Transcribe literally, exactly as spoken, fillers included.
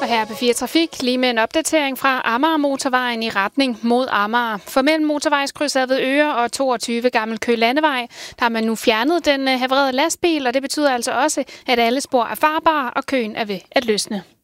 Og her er P fire Trafik lige med en opdatering fra Amager Motorvejen i retning mod Amager. For mellem motorvejskrydset ved Øre og toogtyve Gammel Køge Landevej, der har man nu fjernet den havererede lastbil, og det betyder altså også, at alle spor er farbare, og køen er ved at løsne.